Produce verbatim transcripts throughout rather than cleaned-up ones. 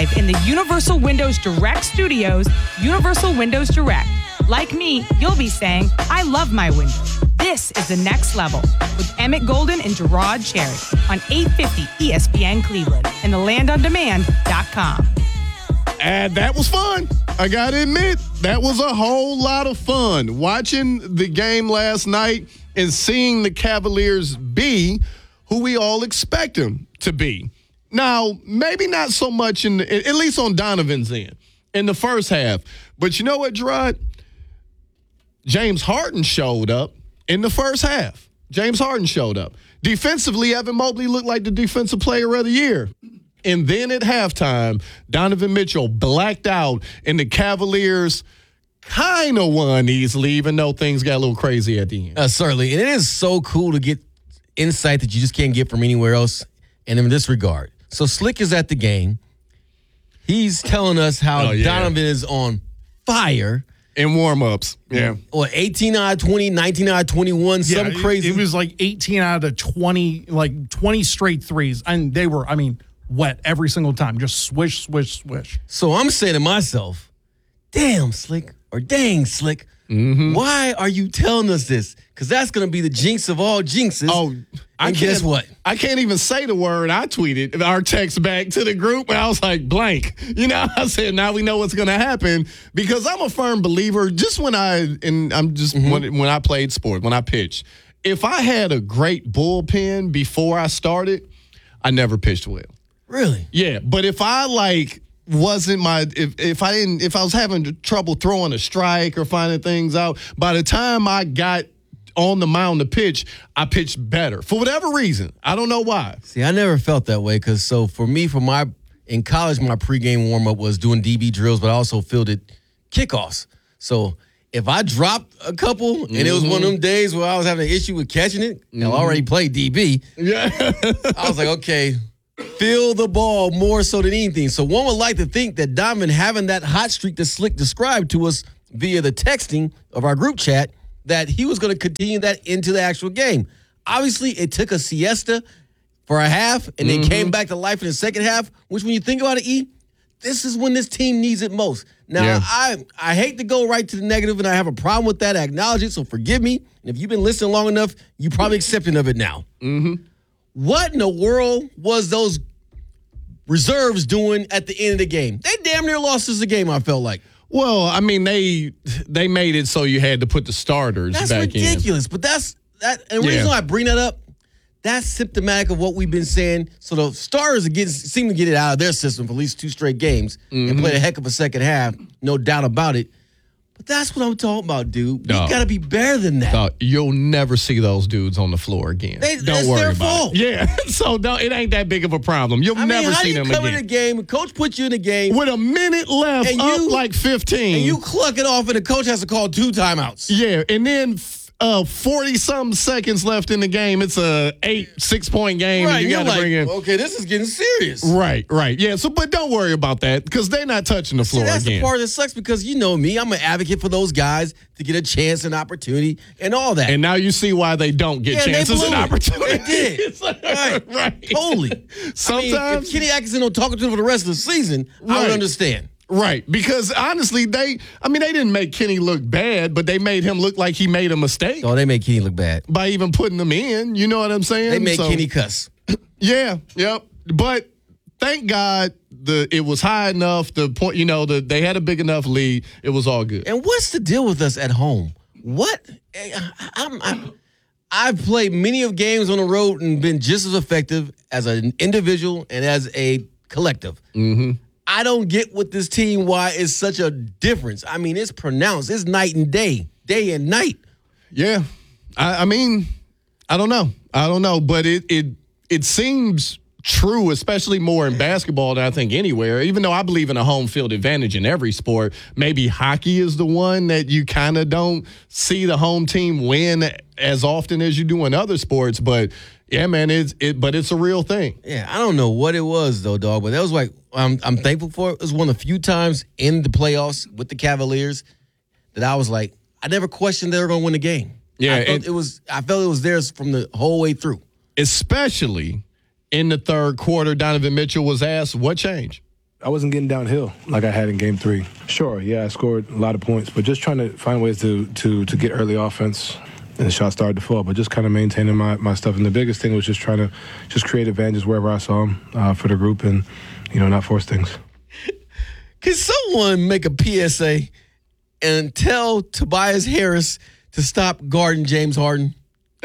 live in the Universal Windows Direct Studios, Universal Windows Direct. Like me, you'll be saying, I love my windows. This is the next level with Emmett Golden and Gerard Cherry on eight fifty E S P N Cleveland and the land on demand dot com. And that was fun. I got to admit, that was a whole lot of fun. Watching the game last night and seeing the Cavaliers be who we all expect them to be. Now, maybe not so much, in the, at least on Donovan's end, in the first half. But you know what, Gerard? James Harden showed up in the first half. James Harden showed up. Defensively, Evan Mobley looked like the defensive player of the year. And then at halftime, Donovan Mitchell blacked out, and the Cavaliers kind of won easily, even though things got a little crazy at the end. Uh, certainly. And it is so cool to get insight that you just can't get from anywhere else, and in this regard. So Slick is at the game. He's telling us how oh, yeah. Donovan is on fire. In warm-ups, yeah. What, eighteen out of twenty, nineteen out of twenty-one, yeah, some crazy. It, it was like eighteen out of twenty, like twenty straight threes. And they were, I mean, wet every single time. Just swish, swish, swish. So I'm saying to myself, damn, Slick, or dang, Slick, mm-hmm. why are you telling us this? Because that's going to be the jinx of all jinxes. Oh, I and guess what? I can't even say the word. I tweeted our text back to the group, and I was like, blank. You know, I said, now we know what's going to happen, because I'm a firm believer. Just when I, and I'm just, mm-hmm. when, when I played sport, when I pitched, if I had a great bullpen before I started, I never pitched well. Really? Yeah, but if I, like, wasn't my, if, if I didn't, if I was having trouble throwing a strike or finding things out, by the time I got on the mound to pitch, I pitched better for whatever reason. I don't know why. See, I never felt that way, because so for me, for my in college, my pregame warm up was doing D B drills, but I also fielded kickoffs. So if I dropped a couple mm-hmm. and it was one of them days where I was having an issue with catching it, mm-hmm. and I already played D B, yeah, I was like, okay, feel the ball more so than anything. So one would like to think that Donovan having that hot streak that Slick described to us via the texting of our group chat, that he was going to continue that into the actual game. Obviously, it took a siesta for a half, and then mm-hmm. came back to life in the second half, which when you think about it, E, this is when this team needs it most. Now, yeah. I I hate to go right to the negative, and I have a problem with that. I acknowledge it, so forgive me. And if you've been listening long enough, you're probably accepting of it now. Mm-hmm. What in the world was those reserves doing at the end of the game? They damn near lost us the game, I felt like. Well, I mean, they they made it so you had to put the starters that's back in. That's ridiculous, but that's that. And the yeah. reason why I bring that up, that's symptomatic of what we've been saying. So the starters are getting, seem to get it out of their system for at least two straight games mm-hmm. and played a heck of a second half, no doubt about it. But that's what I'm talking about, dude. No. We got to be better than that. No, you'll never see those dudes on the floor again. They, don't that's worry their about fault. it. Yeah, so don't, it ain't that big of a problem. You'll I mean, never how see do you them come again. in the game, coach puts you in the game with a minute left, and up you, like fifteen, and you cluck it off, and the coach has to call two timeouts. Yeah, and then uh, forty-something seconds left in the game. It's a eight, six-point game. Right, and you got to like, bring in. Okay, this is getting serious. Right, right. Yeah, so but don't worry about that, because they're not touching the floor See, that's again. the part that sucks, because you know me, I'm an advocate for those guys to get a chance and opportunity and all that. And now you see why they don't get yeah, chances and it. opportunities. They did. right. right. Totally. Sometimes. I mean, if Kenny Atkinson don't talk to him for the rest of the season, right. I would understand. Right, because honestly, they, I mean, they didn't make Kenny look bad, but they made him look like he made a mistake. Oh, they made Kenny look bad. By even putting him in, you know what I'm saying? They made so, Kenny cuss. Yeah, yep. But thank God the it was high enough, the point, you know, the, they had a big enough lead, it was all good. And what's the deal with us at home? What? I'm, I'm, I've played many of games on the road and been just as effective as an individual and as a collective. Mm-hmm. I don't get with this team why it's such a difference. I mean, it's pronounced. It's night and day, day and night. Yeah. I, I mean, I don't know. I don't know. But it it it seems true, especially more in basketball than I think anywhere. Even though I believe in a home field advantage in every sport, maybe hockey is the one that you kind of don't see the home team win as often as you do in other sports. But yeah, man, it's it. But it's a real thing. Yeah, I don't know what it was though, dog. But that was like I'm I'm thankful for it. It was one of the few times in the playoffs with the Cavaliers that I was like, I never questioned they were going to win the game. Yeah, I felt it, it was. I felt it was theirs from the whole way through. Especially in the third quarter, Donovan Mitchell was asked, "What changed?" I wasn't getting downhill like I had in game three. Sure, yeah, I scored a lot of points, but just trying to find ways to to to get early offense. And the shot started to fall, but just kind of maintaining my, my stuff. And the biggest thing was just trying to just create advantages wherever I saw them uh, for the group and, you know, not force things. Can someone make a P S A and tell Tobias Harris to stop guarding James Harden?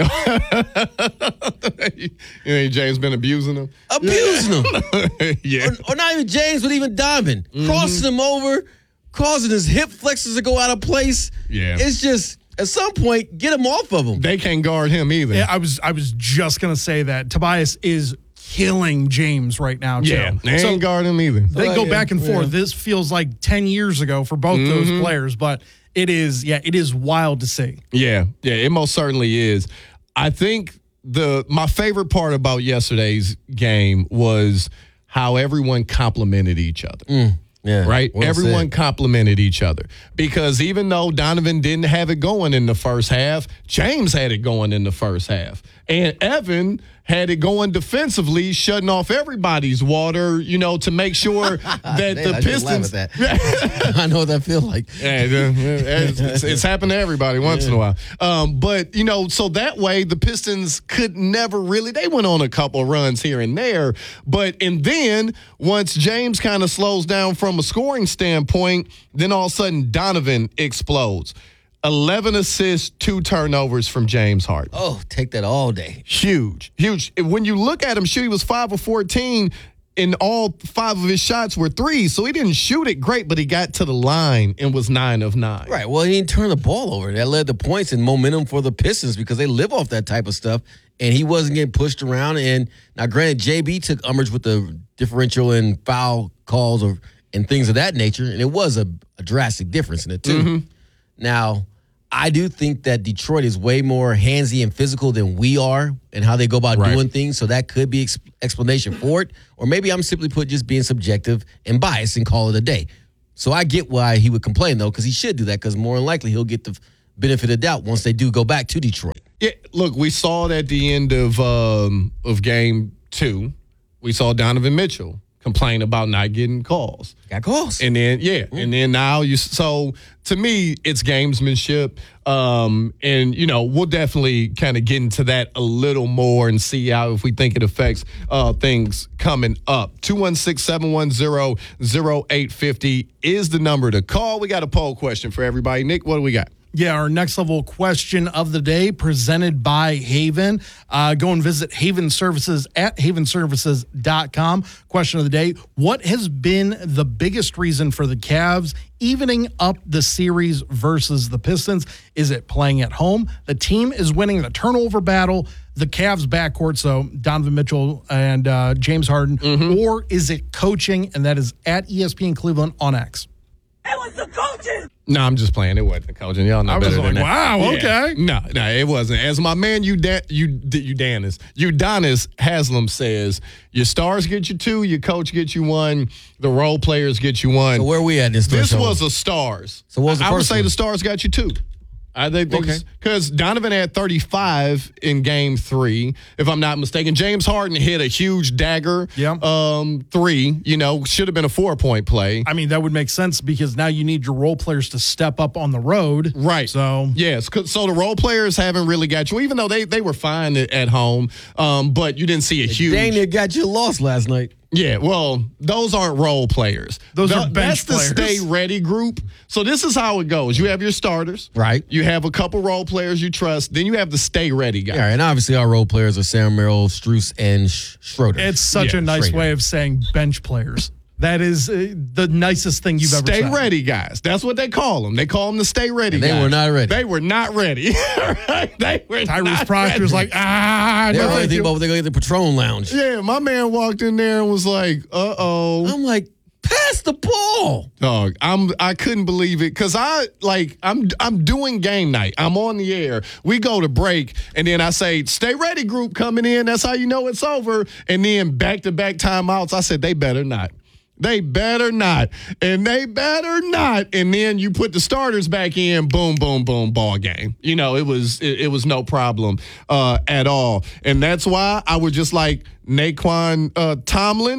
You ain't James been abusing him? Abusing him. Yeah. Or, or not even James, but even Donovan. Mm-hmm. Crossing him over, causing his hip flexors to go out of place. Yeah. It's just, at some point, get him off of him. They can't guard him either. Yeah, I was I was just gonna say that Tobias is killing James right now. Too. Yeah, they so ain't guard him either. they Oh, go yeah, back and forth. yeah. This feels like ten years ago for both Mm-hmm. those players, but it is yeah, it is wild to see. Yeah, yeah, it most certainly is. I think the my favorite part about yesterday's game was how everyone complimented each other. Yeah, Right? well Everyone said. complimented each other. Because even though Donovan didn't have it going in the first half, James had it going in the first half. And Evan had it going defensively, shutting off everybody's water, you know, to make sure that Man, the I just laugh Pistons. at that. I know what that feels like. Yeah, it's, it's, it's happened to everybody once in a while. Um, but, you know, so that way the Pistons could never really, they went on a couple runs here and there. But, and then once James kind of slows down from a scoring standpoint, then all of a sudden Donovan explodes. eleven assists, two turnovers from James Harden. Oh, take that all day. Huge, huge. When you look at him shoot, he was five of fourteen, and all five of his shots were threes. So he didn't shoot it great, but he got to the line and was nine of nine. Right. Well, he didn't turn the ball over. That led to points and momentum for the Pistons because they live off that type of stuff. And he wasn't getting pushed around. And now, granted, J B took umbrage with the differential and foul calls or and things of that nature. And it was a, a drastic difference in it, too. Mm-hmm. Now, I do think that Detroit is way more handsy and physical than we are and how they go about Right. doing things. So that could be ex- explanation for it. Or maybe I'm simply put just being subjective and biased and call it a day. So I get why he would complain, though, because he should do that because more than likely he'll get the benefit of the doubt once they do go back to Detroit. Yeah, look, we saw it at the end of um, of game two. We saw Donovan Mitchell complain about not getting calls. Got calls. And then, yeah, and then now you, so to me, it's gamesmanship. Um, and, you know, we'll definitely kind of get into that a little more and see how, if we think it affects uh, things coming up. two one six, seven one zero, zero eight five zero is the number to call. We got a poll question for everybody. Nick, what do we got? Yeah, our next level question of the day presented by Haven. Uh, go and visit Haven Services at haven services dot com. Question of the day: what has been the biggest reason for the Cavs evening up the series versus the Pistons? Is it playing at home? The team is winning the turnover battle. The Cavs backcourt, so Donovan Mitchell and uh, James Harden, Mm-hmm. or is it coaching? And that is at E S P N Cleveland on X. It was the coaches! No, I'm just playing. It wasn't the coaching. Y'all know I was better than like, that. wow, Yeah. okay. No, no, it wasn't. As my man, you Dan, you Udanis, Udonis Haslam says, your stars get you two, your coach gets you one, the role players get you one. So where are we at in this This threshold? was a stars. So what was the I would first say one? the stars got you two. I think Okay. because Donovan had thirty-five in game three, if I'm not mistaken. James Harden hit a huge dagger Yeah. um, three, you know, should have been a four-point play. I mean, that would make sense because now you need your role players to step up on the road. Right. So, yes. 'Cause- So the role players haven't really got you, even though they, they were fine at, at home. Um, but you didn't see a huge. Dang, they got you lost last night. Yeah. Well, those aren't role players. Those are Th- bench That's the players. stay ready group. So this is how it goes. You have your starters. Right. You have a couple role players you trust. Then you have the stay ready guys. Yeah, and obviously our role players are Sam Merrill, Struess, and Sch- Schroeder. it's such Yeah, a nice Schrader. way of saying bench players. That is uh, the nicest thing you've ever Stay said. ready guys. That's what they call them. They call them the stay ready And they guys. were not ready. They were not ready. They were Tyrese not Proctor's ready. like, ah, They're no, only thank thinking you. about what they're going to get the Patron Lounge. Yeah, my man walked in there and was like, uh-oh. I'm like, pass the ball. Dog, I'm I couldn't believe it because I like I'm I'm doing game night. I'm on the air. We go to break, and then I say, "Stay ready, group coming in." That's how you know it's over. And then back to back timeouts. I said they better not. They better not, and they better not. And then you put the starters back in. Boom, boom, boom. Ball game. You know it was it, it was no problem uh, at all. And that's why I would just like Naquan uh, Tomlin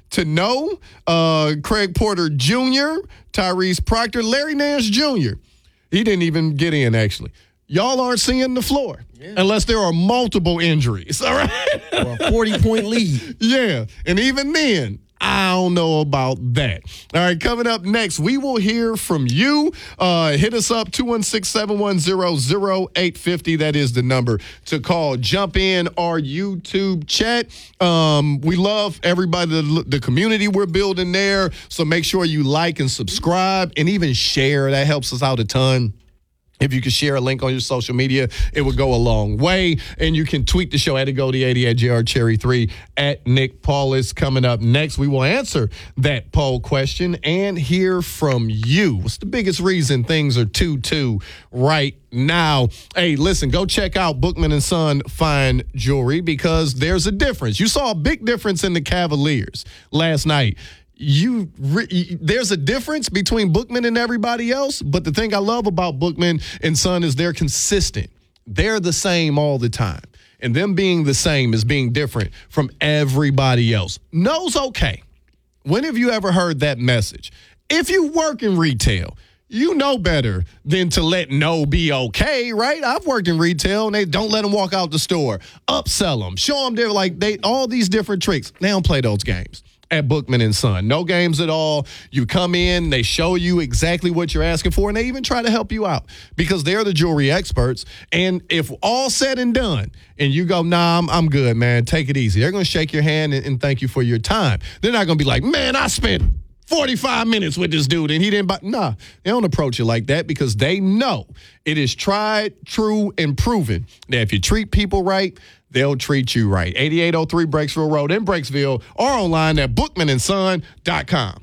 to know uh, Craig Porter Junior, Tyrese Proctor, Larry Nance Junior He didn't even get in, actually. Y'all aren't seeing the floor yeah. unless there are multiple injuries, all right? Or a forty-point lead. Yeah, and even then, I don't know about that. All right, coming up next, we will hear from you. Uh, hit us up, two one six, seven one zero, zero eight five zero. That is the number to call. Jump in our YouTube chat. Um, we love everybody, the, the community we're building there. So make sure you like and subscribe and even share. That helps us out a ton. If you could share a link on your social media, it would go a long way. And you can tweet the show at Agodi eighty, at J R Cherry three, at Nick Paulus. Coming up next, we will answer that poll question and hear from you. What's the biggest reason things are two two right now? Hey, listen, go check out Bookman and Son Fine Jewelry because there's a difference. You saw a big difference in the Cavaliers last night. You re, there's a difference between Bookman and everybody else, but the thing I love about Bookman and Son is they're consistent. They're the same all the time. And them being the same is being different from everybody else. No's okay. When have you ever heard that message? If you work in retail, you know better than to let no be okay, right? I've worked in retail, and they don't let them walk out the store. Upsell them. Show them they're like, they all these different tricks. They don't play those games at Bookman and Son. No games at all. You come in, they show you exactly what you're asking for, and they even try to help you out because they're the jewelry experts. And if all said and done, and you go, nah, I'm, I'm good, man, take it easy, they're going to shake your hand and, and thank you for your time. They're not going to be like, man, I spent forty-five minutes with this dude and he didn't buy. Nah, they don't approach it like that because they know it is tried, true, and proven that if you treat people right, they'll treat you right. eighty-eight oh three Breaksville Road in Breaksville or online at bookman and son dot com.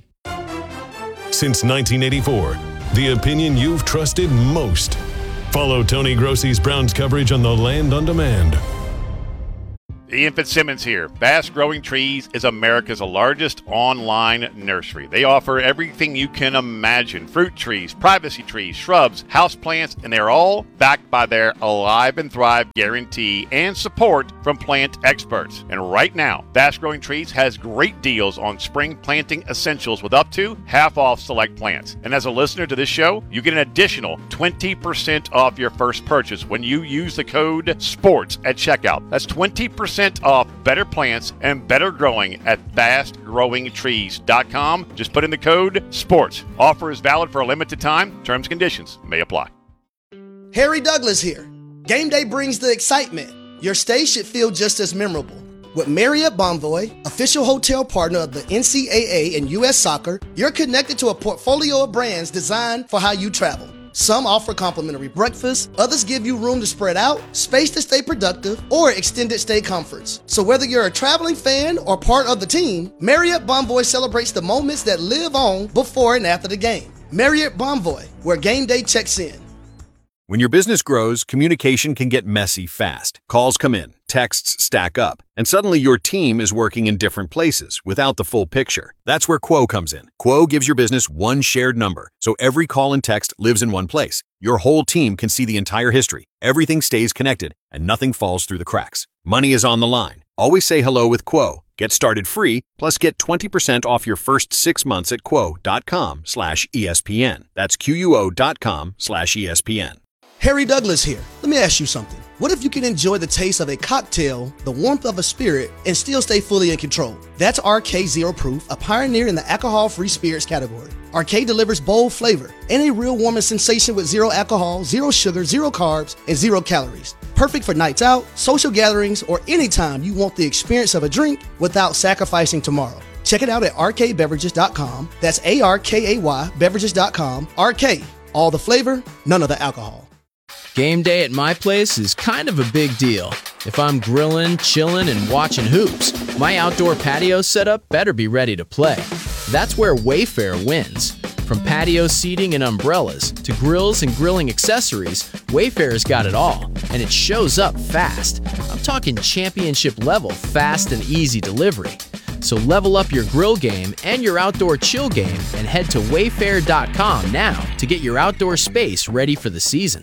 Since nineteen eighty-four, the opinion you've trusted most. Follow Tony Grossi's Browns coverage on The Land on Demand. Ian Fitzsimmons here. Fast Growing Trees is America's largest online nursery. They offer everything you can imagine. Fruit trees, privacy trees, shrubs, houseplants, and they're all backed by their Alive and Thrive guarantee and support from plant experts. And right now, Fast Growing Trees has great deals on spring planting essentials with up to half off select plants. And as a listener to this show, you get an additional twenty percent off your first purchase when you use the code SPORTS at checkout. That's twenty percent off better plants and better growing at fast growing trees dot com. Just put in the code SPORTS. Offer is valid for a limited time. Terms and conditions may apply. Harry Douglas here. Game day brings the excitement. Your stay should feel just as memorable. With Marriott Bonvoy, official hotel partner of the N C double A and U S Soccer, you're connected to a portfolio of brands designed for how you travel. Some offer complimentary breakfast, others give you room to spread out, space to stay productive, or extended stay comforts. So whether you're a traveling fan or part of the team, Marriott Bonvoy celebrates the moments that live on before and after the game. Marriott Bonvoy, where game day checks in. When your business grows, communication can get messy fast. Calls come in, texts stack up, and suddenly your team is working in different places without the full picture. That's where Quo comes in. Quo gives your business one shared number, so every call and text lives in one place. Your whole team can see the entire history. Everything stays connected, and nothing falls through the cracks. Money is on the line. Always say hello with Quo. Get started free, plus get twenty percent off your first six months at quo.com slash ESPN. That's Q-U-O dot com slash ESPN. Harry Douglas here. Let me ask you something. What if you can enjoy the taste of a cocktail, the warmth of a spirit, and still stay fully in control? That's R K Zero Proof, a pioneer in the alcohol-free spirits category. R K delivers bold flavor and a real warming sensation with zero alcohol, zero sugar, zero carbs, and zero calories. Perfect for nights out, social gatherings, or anytime you want the experience of a drink without sacrificing tomorrow. Check it out at R K beverages dot com. That's A R K A Y beverages dot com. R K, all the flavor, none of the alcohol. Game day at my place is kind of a big deal. If I'm grilling, chilling, and watching hoops, my outdoor patio setup better be ready to play. That's where Wayfair wins. From patio seating and umbrellas to grills and grilling accessories, Wayfair's got it all, and it shows up fast. I'm talking championship level fast and easy delivery. So level up your grill game and your outdoor chill game and head to wayfair dot com now to get your outdoor space ready for the season.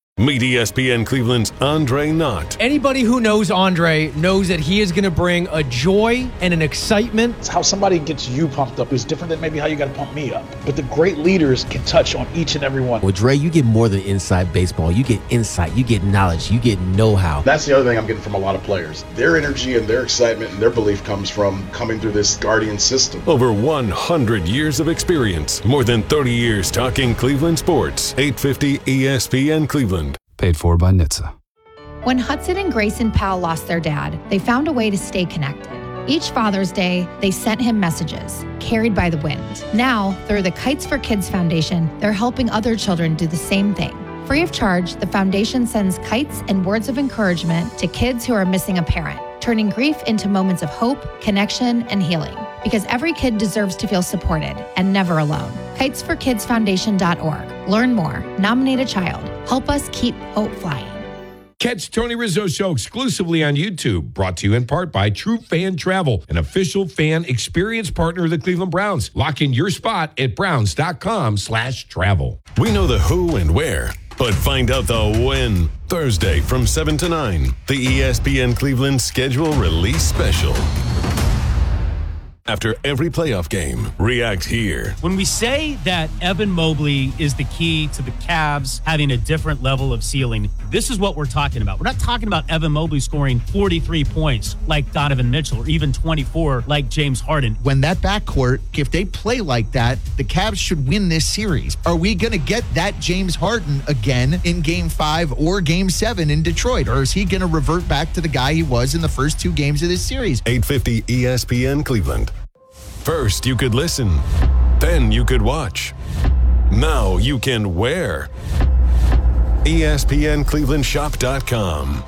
Meet E S P N Cleveland's Andre Knott. Anybody who knows Andre knows that he is going to bring a joy and an excitement. It's how somebody gets you pumped up is different than maybe how you got to pump me up. But the great leaders can touch on each and every one. With Dre, you get more than inside baseball. You get insight, you get knowledge, you get know-how. That's the other thing I'm getting from a lot of players. Their energy and their excitement and their belief comes from coming through this Guardian system. Over one hundred years of experience. More than thirty years talking Cleveland sports. eight fifty E S P N Cleveland. Paid for by N H T S A. When Hudson and Grayson Powell lost their dad, they found a way to stay connected. Each Father's Day, they sent him messages, carried by the wind. Now, through the Kites for Kids Foundation, they're helping other children do the same thing. Free of charge, the foundation sends kites and words of encouragement to kids who are missing a parent, turning grief into moments of hope, connection, and healing. Because every kid deserves to feel supported and never alone. kites for kids foundation dot org. Learn more. Nominate a child. Help us keep hope flying. Catch Tony Rizzo Show exclusively on YouTube. Brought to you in part by True Fan Travel, an official fan experience partner of the Cleveland Browns. Lock in your spot at browns.com slash travel. We know the who and where, but find out the when. Thursday from seven to nine, the E S P N Cleveland Schedule Release Special. After every playoff game, react here. When we say that Evan Mobley is the key to the Cavs having a different level of ceiling, this is what we're talking about. We're not talking about Evan Mobley scoring forty-three points like Donovan Mitchell or even twenty-four like James Harden. When that backcourt, if they play like that, the Cavs should win this series. Are we going to get that James Harden again in game five or game seven in Detroit? Or is he going to revert back to the guy he was in the first two games of this series? eight fifty E S P N Cleveland. First, you could listen. Then you could watch. Now you can wear. E S P N Cleveland Shop dot com.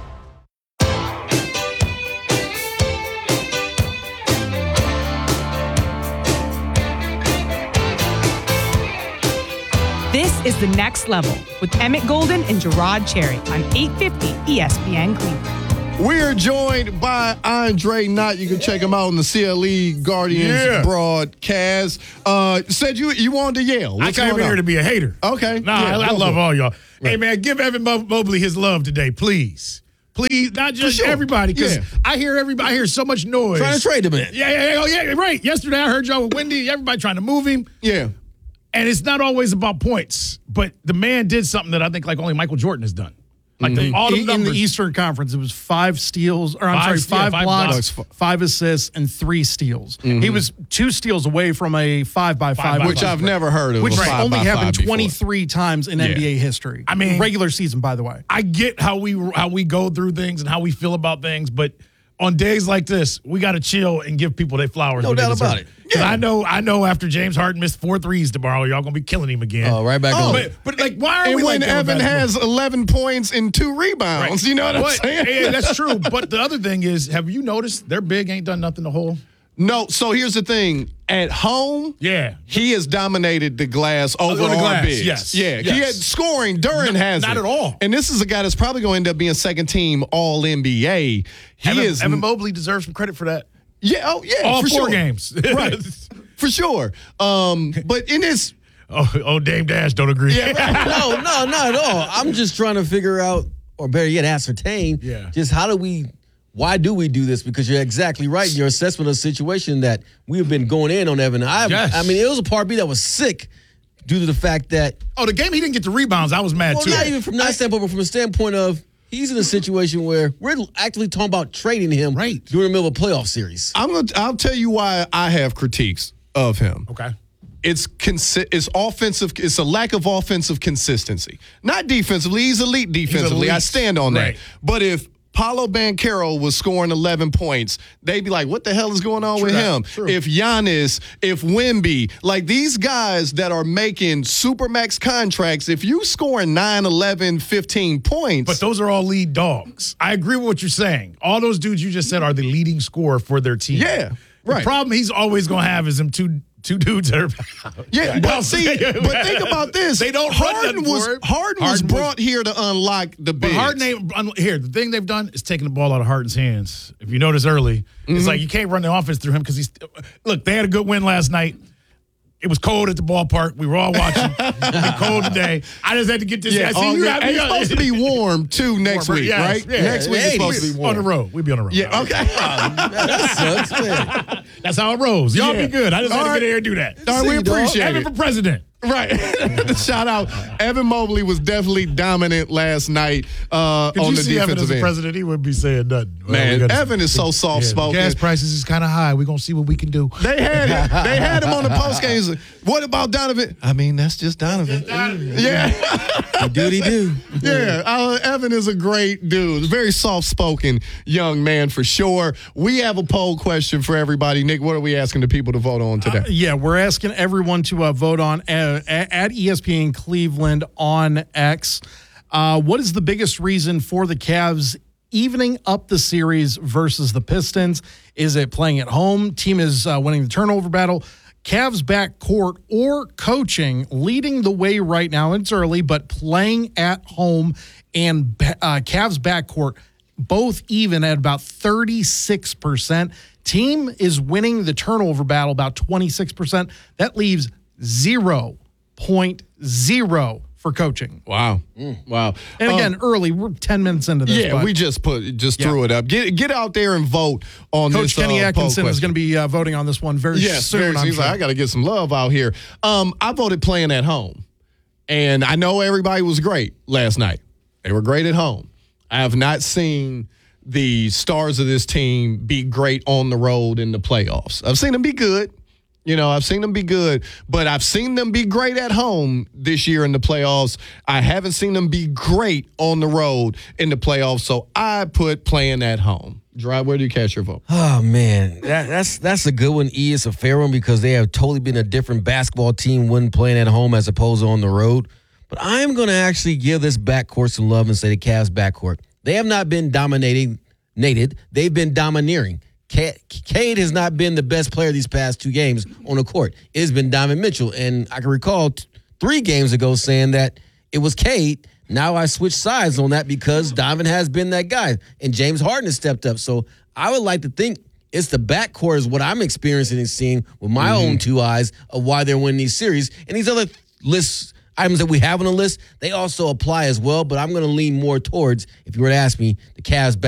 This is The Next Level with Emmett Golden and Gerard Cherry on eight fifty E S P N Cleveland. We are joined by Andre Knott. You can check him out on the C L E Guardians yeah. broadcast. Uh, said you you wanted to yell. What's I came in here to be a hater. Okay. Nah, yeah, I, I love all y'all. Right. Hey, man, give Evan Mo- Mobley his love today, please. Please, not just sure. everybody, because Yeah. I hear everybody. I hear so much noise. Trying to trade him in. Yeah, yeah, yeah, oh, yeah, right. Yesterday I heard y'all with Wendy. Everybody trying to move him. Yeah. And it's not always about points, but the man did something that I think like only Michael Jordan has done. Like the, all the in numbers. the Eastern Conference, it was five steals, or I'm Five- sorry, yeah, five, five blocks, blocks. five assists, and three steals. Mm-hmm. He was two steals away from a five by five, by Which five. I've never heard of. which a five only by happened five before. twenty-three times in Yeah. N B A history. I mean- regular season, by the way. I get how we how we go through things and how we feel about things, but on days like this, we got to chill and give people their flowers. No when they doubt deserve about it. Because I know, I know. After James Harden missed four threes tomorrow, y'all gonna be killing him again. Oh, right back Oh, on. but, but like, why are And we when like that Evan with has basketball? eleven points and two rebounds, you know what I'm But- saying? Yeah, that's true. But the other thing is, have you noticed their big ain't done nothing to hold? No, so here's the thing. At home, Yeah. he has dominated the glass over On the our glass, bigs. yes, Yeah, yes. he had scoring. Duran No, has not it. at all. And this is a guy that's probably going to end up being second team All N B A. He Evan, is Evan Mobley deserves some credit for that. Yeah, oh yeah, All for four sure. games, right? For sure. Um, but in this, Oh, oh, Dame Dash don't agree. yeah, right. No, no, not at all. I'm just trying to figure out, or better yet, ascertain, Yeah. just how do we, why do we do this? Because you're exactly right in your assessment of the situation that we have been going in on Evan. I, Yes. I mean, it was a part B that was sick due to the fact that, Oh, the game he didn't get the rebounds. I was mad well, too. not even from that standpoint, but from a standpoint of he's in a situation where we're actively talking about trading him Right. during the middle of a playoff series. I'm gonna. I'll tell you why I have critiques of him. Okay. It's consi- It's offensive. It's a lack of offensive consistency. Not defensively. He's elite defensively. I elite. stand on that. Right. But if Paolo Banchero was scoring eleven points, they'd be like, what the hell is going on True with that. him? True. If Giannis, if Wemby, like these guys that are making supermax contracts, if you scoring nine, eleven, fifteen points. But those are all lead dogs. I agree with what you're saying. All those dudes you just said are the leading scorer for their team. Yeah, right. The problem he's always going to have is them two two dudes that are. Yeah, but see, but think about this. They don't run Harden nothing was for him. Harden, was Harden was- brought here to unlock the But bigs. Harden ain't un- here. The thing they've done is taking the ball out of Harden's hands. If you notice early, Mm-hmm. it's like you can't run the offense through him because he's. Look, they had a good win last night. It was cold at the ballpark. We were all watching. It was cold today. I just had to get this. Yeah, I see you and it's supposed to be warm too next Warmer, week, yes, right? yeah. Next week is supposed to be warm. On the road. We'll be on the road. Yeah, okay. That sucks, man. That's how it rolls. Y'all Yeah. be good. I just All had to right. get here and do that. All right, we See, dog. appreciate Evan it. for president. Right. Shout out. Evan Mobley was definitely dominant last night uh, Could on you the see Evan defensive as a end. president? He wouldn't be saying nothing. Well, Man, we gotta- Evan is so soft-spoken. Yeah, the gas prices is kind of high. We're going to see what we can do. They had him. They had him on the post game. He's like, what about Donovan? I mean, that's just Donovan. Yeah. He do what he do. Yeah, uh, Evan is a great dude. Very soft-spoken young man for sure. We have a poll question for everybody. Nick, what are we asking the people to vote on today? Uh, yeah, we're asking everyone to uh, vote on uh, at E S P N Cleveland on X. Uh, what is the biggest reason for the Cavs evening up the series versus the Pistons? Is it playing at home? Team is uh, winning the turnover battle. Cavs backcourt or coaching leading the way right now. It's early, but playing at home and uh, Cavs backcourt both even at about thirty-six percent. Team is winning the turnover battle about twenty-six percent. That leaves zero point zero for coaching. Wow. Wow. And again, Um, early, we're ten minutes into this. yeah, but we just put just Yeah. threw it up. Get get out there and vote on Coach this. Kenny uh, poll Atkinson is question. going to be uh, voting on this one very Yes, soon. very I'm He's sure. like, I got to get some love out here. Um, I voted playing at home, and I know everybody was great last night. They were great at home. I have not seen the stars of this team be great on the road in the playoffs. I've seen them be good. You know, I've seen them be good, but I've seen them be great at home this year in the playoffs. I haven't seen them be great on the road in the playoffs, so I put playing at home. Dry, where do you cast your vote? Oh man, that, that's that's a good one. E, it's a fair one because they have totally been a different basketball team when playing at home as opposed to on the road. But I'm going to actually give this backcourt some love and say the Cavs backcourt. They have not been dominating, nated. They've been domineering. Cade has not been the best player these past two games on the court. It has been Donovan Mitchell. And I can recall t- three games ago saying that it was Cade. Now I switched sides on that because Donovan has been that guy. And James Harden has stepped up. So I would like to think it's the backcourt is what I'm experiencing and seeing with my mm-hmm. own two eyes of why they're winning these series. And these other lists, items that we have on the list, they also apply as well. But I'm going to lean more towards, if you were to ask me, the Cavs back.